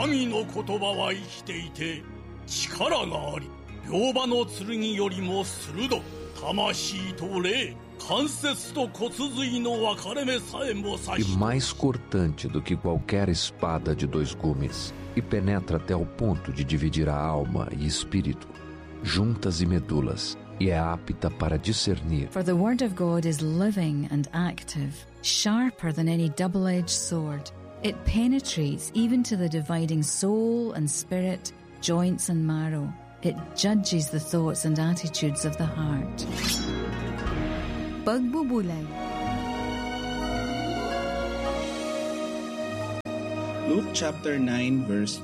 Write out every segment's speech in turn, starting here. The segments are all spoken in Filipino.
神の言葉は生きていて力があり、両刃の剣よりも鋭く、魂と霊、関節と骨髄の分かれ目さえも刺し、 e mais cortante do que qualquer espada de 2 gumes, e penetra até o ponto de dividir a alma e espírito, juntas e medulas, e é apta para discernir. For the word of God is living and active, sharper than any double-edged sword. It penetrates even to the dividing soul and spirit, joints and marrow. It judges the thoughts and attitudes of the heart. Pagbubulay. Luke chapter 9 verse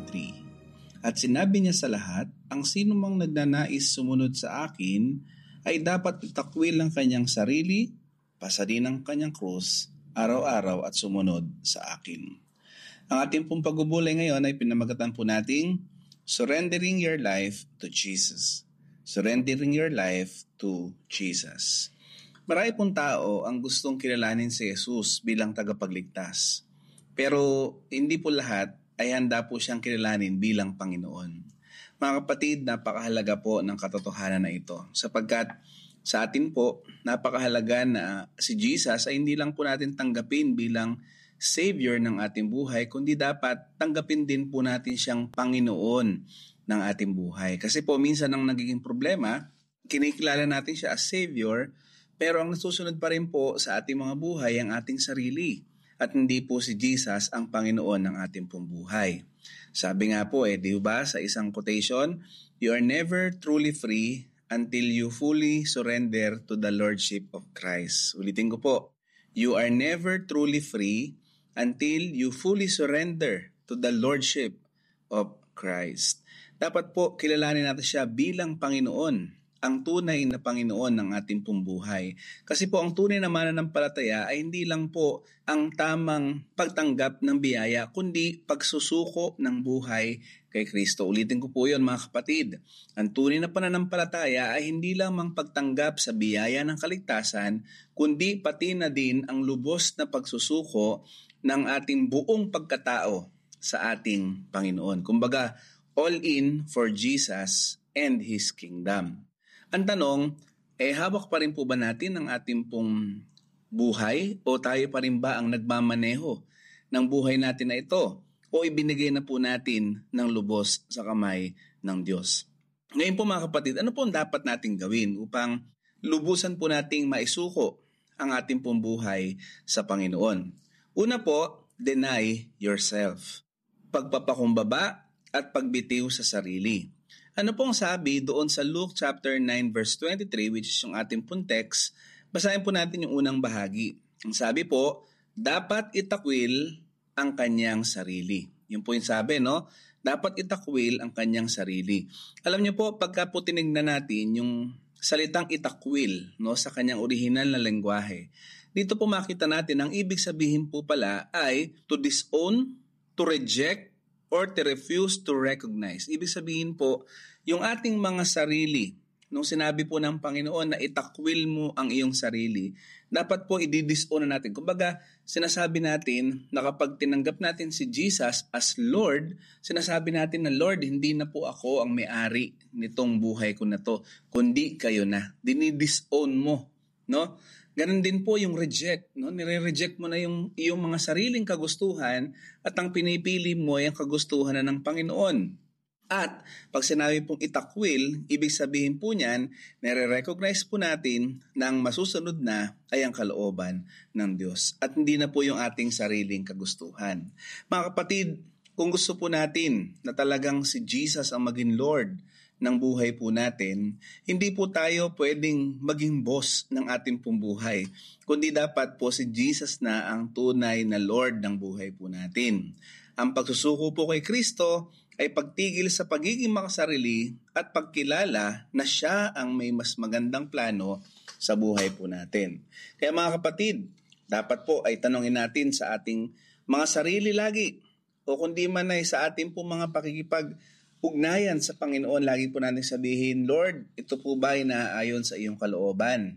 23. At sinabi niya sa lahat, ang sinumang nagnanais sumunod sa akin ay dapat itakwil ang kanyang sarili, pasadin ang kanyang krus, araw-araw at sumunod sa akin. Ang ating pong pagbubulay ngayon ay pinamagatan po nating surrendering your life to Jesus. Surrendering your life to Jesus. Marami pong tao ang gustong kilalanin si Jesus bilang tagapagligtas. Pero hindi po lahat ay handa po siyang kilalanin bilang Panginoon. Mga kapatid, napakahalaga po ng katotohanan na ito. Sapagkat sa atin po, napakahalaga na si Jesus ay hindi lang po natin tanggapin bilang Savior ng ating buhay, kundi dapat tanggapin din po natin siyang Panginoon ng ating buhay. Kasi po minsan ang nagiging problema, kinikilala natin siya as Savior, pero ang nasusunod pa rin po sa ating mga buhay ang ating sarili. At hindi po si Jesus ang Panginoon ng ating pong buhay. Sabi nga po di ba sa isang quotation, you are never truly free until you fully surrender to the Lordship of Christ. Ulitin ko po, you are never truly free until you fully surrender to the Lordship of Christ. Dapat po kilalanin natin siya bilang Panginoon, ang tunay na Panginoon ng ating pong buhay. Kasi po ang tunay na mananampalataya ay hindi lang po ang tamang pagtanggap ng biyaya, kundi pagsusuko ng buhay kay Kristo. Ulitin ko po yun mga kapatid. Ang tunay na pananampalataya ay hindi lamang pagtanggap sa biyaya ng kaligtasan, kundi pati na din ang lubos na pagsusuko ng ating buong pagkatao sa ating Panginoon. Kumbaga, all in for Jesus and His kingdom. Ang tanong, hawak pa rin po ba natin ang ating pong buhay o tayo pa rin ba ang nagmamaneho ng buhay natin na ito o ibinigay na po natin ng lubos sa kamay ng Diyos? Ngayon po mga kapatid, ano po ang dapat nating gawin upang lubusan po nating maisuko ang ating pong buhay sa Panginoon? Una po, deny yourself. Pagpapakumbaba at pagbitiw sa sarili. Ano pong sabi doon sa Luke chapter 9 verse 23, which is yung ating pong text? Basahin po natin yung unang bahagi. Ang sabi po, dapat itakwil ang kanyang sarili. Yun po yung sabi, no? Dapat itakwil ang kanyang sarili. Alam niyo po, pagka po tinignan natin yung salitang itakwil, no, sa kanyang original na lengguwahe, dito po makita natin, ang ibig sabihin po pala ay to disown, to reject, or to refuse to recognize. Ibig sabihin po, yung ating mga sarili, nung sinabi po ng Panginoon na itakwil mo ang iyong sarili, dapat po i-disown na natin. Kumbaga, sinasabi natin na kapag tinanggap natin si Jesus as Lord, sinasabi natin na Lord, hindi na po ako ang may-ari nitong buhay ko na to, kundi kayo na. Dinidisown mo, no? Ganon din po yung reject, no? Nire-reject mo na yung iyong mga sariling kagustuhan at ang pinipili mo ay ang kagustuhan na ng Panginoon. At pag sinabi pong itakwil, ibig sabihin po niyan, nire-recognize po natin na ang masusunod na ay ang kalooban ng Diyos at hindi na po yung ating sariling kagustuhan. Mga kapatid, kung gusto po natin na talagang si Jesus ang maging Lord ng buhay po natin, hindi po tayo pwedeng maging boss ng ating pong buhay, kundi dapat po si Jesus na ang tunay na Lord ng buhay po natin. Ang pagsusuko po kay Kristo ay pagtigil sa pagiging makasarili at pagkilala na siya ang may mas magandang plano sa buhay po natin. Kaya mga kapatid, dapat po ay tanongin natin sa ating mga sarili lagi, o kundi man ay sa ating po mga pakikipag-ugnayan sa Panginoon, lagi po natin sabihin, Lord, ito po ba ay naaayon sa iyong kalooban?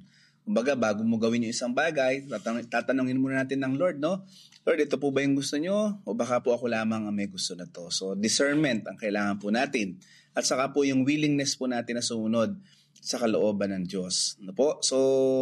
Kumbaga, bago mo gawin yung isang bagay, tatanungin muna natin ng Lord, no? Lord, ito po ba yung gusto nyo? O baka po ako lamang ang may gusto na to? So, discernment ang kailangan po natin. At saka po yung willingness po natin na sumunod sa kalooban ng Diyos. Ano po? So,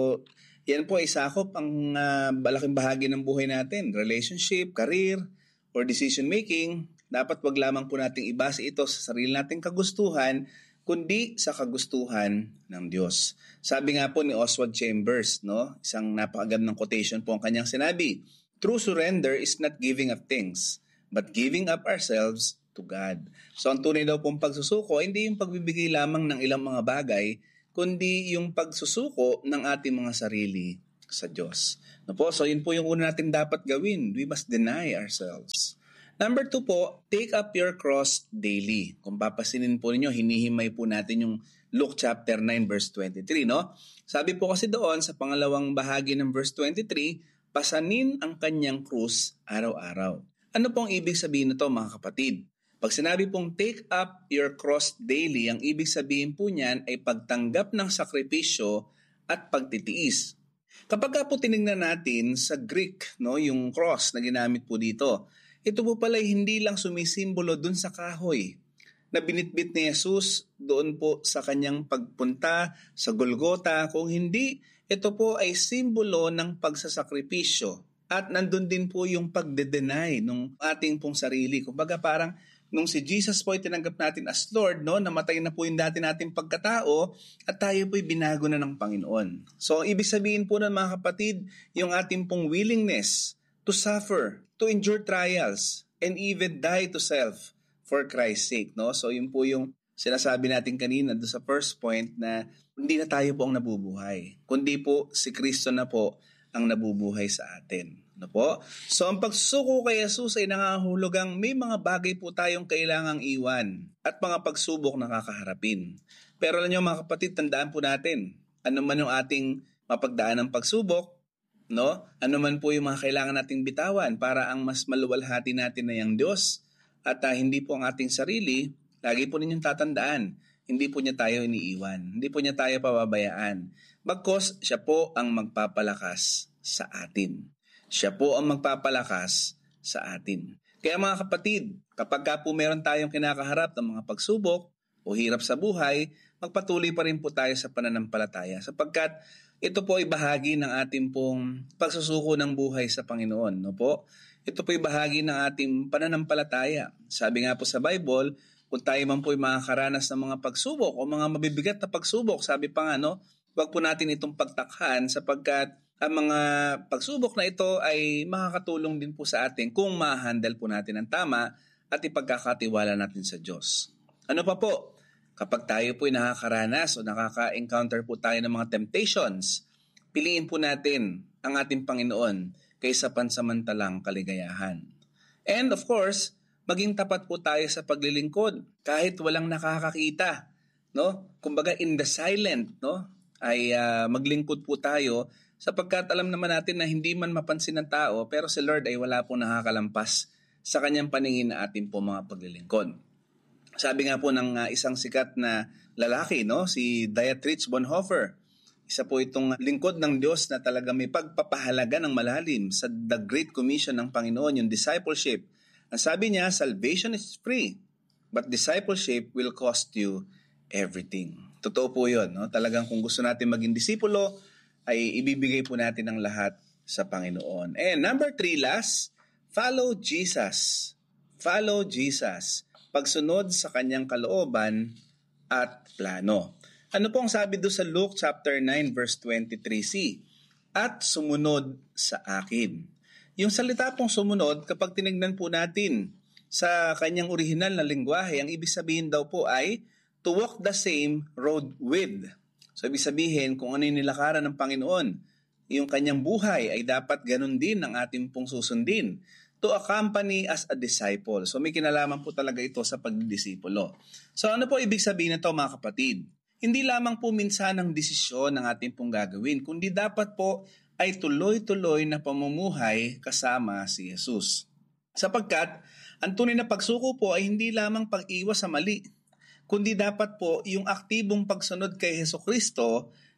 yan po ay sakop ang malaking bahagi ng buhay natin. Relationship, career, or decision making. Dapat wag lamang po nating ibase ito sa sarili nating kagustuhan, kundi sa kagustuhan ng Diyos. Sabi nga po ni Oswald Chambers, no? Isang napakagandang quotation po ang kanyang sinabi, "True surrender is not giving up things, but giving up ourselves to God." So ang tunay daw pong pagsusuko, hindi yung pagbibigay lamang ng ilang mga bagay, kundi yung pagsusuko ng ating mga sarili sa Diyos. No po? So yun po yung una natin dapat gawin. We must deny ourselves. Number 2 po, take up your cross daily. Kung papasinin po ninyo, hinihimay po natin yung Luke chapter 9 verse 23, no? Sabi po kasi doon sa pangalawang bahagi ng verse 23, pasanin ang kanyang krus araw-araw. Ano pong ibig sabihin nito, mga kapatid? Pag sinabi pong take up your cross daily, ang ibig sabihin po niyan ay pagtanggap ng sakripisyo at pagtitiis. Kapag po tinignan natin sa Greek, no, yung cross na ginamit po dito, ito po pala hindi lang sumisimbolo dun sa kahoy na binitbit ni Jesus doon po sa kanyang pagpunta sa Golgota. Kung hindi, ito po ay simbolo ng pagsasakripisyo. At nandun din po yung pagde-deny ng ating pong sarili. Kumbaga parang nung si Jesus po ay tinanggap natin as Lord, no, namatay na po yung dati nating pagkatao at tayo po ay binago na ng Panginoon. So ibig sabihin po ng mga kapatid, yung ating pong willingness to suffer, to endure trials, and even die to self for Christ's sake. No? So yun po yung sinasabi natin kanina doon sa first point na hindi na tayo po ang nabubuhay, kundi po si Kristo na po ang nabubuhay sa atin. No po? So ang pagsusuko kay Jesus ay nangahulugang may mga bagay po tayong kailangang iwan at mga pagsubok na kakaharapin. Pero alam niyo mga kapatid, tandaan po natin, ano man yung ating mapagdaan ng pagsubok, no? Ano man po yung mga kailangan nating bitawan para ang mas maluwalhati natin na yung Diyos at hindi po ang ating sarili, lagi po ninyong tatandaan, hindi po niya tayo iniiwan, hindi po niya tayo pababayaan. Bagkus siya po ang magpapalakas sa atin. Siya po ang magpapalakas sa atin. Kaya mga kapatid, kapag po meron tayong kinakaharap ng mga pagsubok o hirap sa buhay, magpatuloy pa rin po tayo sa pananampalataya sapagkat ito po ay bahagi ng ating pong pagsusuko ng buhay sa Panginoon. No po? Ito po ay bahagi ng ating pananampalataya. Sabi nga po sa Bible, kung tayo man po ay makakaranas ng mga pagsubok o mga mabibigat na pagsubok, sabi pa nga, no, huwag po natin itong pagtakhan sapagkat ang mga pagsubok na ito ay makakatulong din po sa atin kung ma-handle po natin ang tama at ipagkakatiwala natin sa Diyos. Ano pa po? Kapag tayo po ay nakakaranas o nakaka-encounter po tayo ng mga temptations, piliin po natin ang ating Panginoon kaysa pansamantalang kaligayahan. And of course, maging tapat po tayo sa paglilingkod kahit walang nakakakita, no? Kumbaga in the silent, no? Ay maglingkod po tayo sapagkat alam naman natin na hindi man mapansin ng tao pero si Lord ay wala pong nakakalampas sa kanyang paningin na ating po mga paglilingkod. Sabi nga po ng isang sikat na lalaki, no, si Dietrich Bonhoeffer, isa po itong lingkod ng Diyos na talaga may pagpapahalaga ng malalim sa The Great Commission ng Panginoon, yung discipleship. Ang sabi niya, salvation is free, but discipleship will cost you everything. Totoo po yun. No? Talagang kung gusto natin maging disipulo, ay ibibigay po natin ang lahat sa Panginoon. And number 3, last, follow Jesus. Follow Jesus. Pagsunod sa kanyang kalooban at plano. Ano pong sabi doon sa Luke chapter 9 verse 23c? At sumunod sa akin. Yung salita pong sumunod, kapag tinignan po natin sa kanyang orihinal na lengguwahe, ang ibig sabihin daw po ay to walk the same road with. So ibig sabihin, kung ano yung nilakaran ng Panginoon, yung kanyang buhay ay dapat ganun din ang ating pong susundin. To accompany as a disciple. So may kinalaman po talaga ito sa pagdidisipulo. So ano po ibig sabihin nito mga kapatid? Hindi lamang po minsan ang desisyon ng ating pong gagawin, kundi dapat po ay tuloy-tuloy na pamumuhay kasama si Jesus. Sapagkat ang tunay na pagsuko po ay hindi lamang pag-iwas sa mali, kundi dapat po yung aktibong pagsunod kay Hesukristo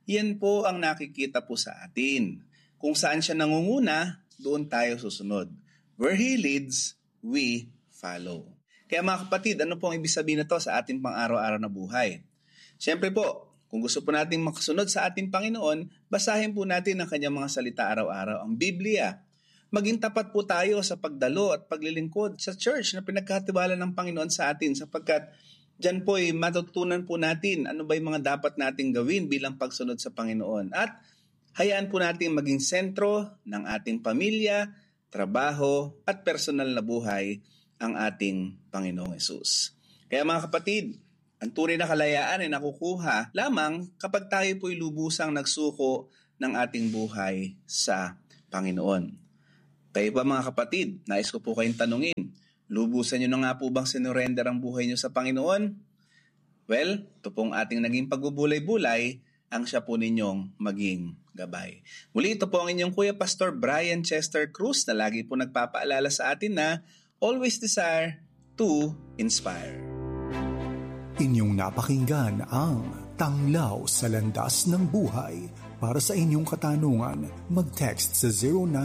yan po ang nakikita po sa atin. Kung saan siya nangunguna, doon tayo susunod. Where He leads, we follow. Kaya mga kapatid, ano po ang ibig sabihin na to sa ating pang-araw-araw na buhay? Siyempre po, kung gusto po nating makasunod sa ating Panginoon, basahin po natin ang kanyang mga salita araw-araw, ang Biblia. Maging tapat po tayo sa pagdalo at paglilingkod sa church na pinagkatiwala ng Panginoon sa atin sapagkat diyan po ay matutunan po natin ano ba yung mga dapat nating gawin bilang pagsunod sa Panginoon. At hayaan po natin maging sentro ng ating pamilya, trabaho at personal na buhay ang ating Panginoong Hesus. Kaya mga kapatid, ang tunay na kalayaan ay nakukuha lamang kapag tayo po'y lubusang nagsuko ng ating buhay sa Panginoon. Kayo pa mga kapatid, nais ko po kayong tanungin, lubusan nyo na nga po bang sinurrender ang buhay nyo sa Panginoon? Well, ito pong ating naging pagbubulay-bulay ang siya po ninyong maging gabay. Muli, ito po ang inyong Kuya Pastor Brian Chester Cruz na lagi po nagpapaalala sa atin na always desire to inspire. Inyong napakinggan ang Tanglaw sa Landas ng Buhay. Para sa inyong katanungan, mag-text sa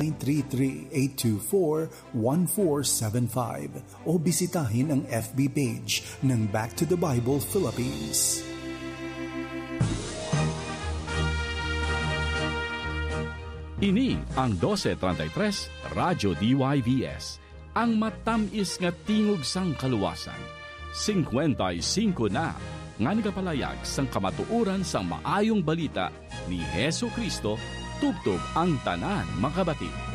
0933-824-1475 o bisitahin ang FB page ng Back to the Bible Philippines. Ini ang 1233 Radyo DYVS, ang matamis nga tingog sang kaluwasan. 55 na nga nagapalayag sang kamatuoran sang maayong balita ni Hesu Kristo tubtob ang tanan makabati.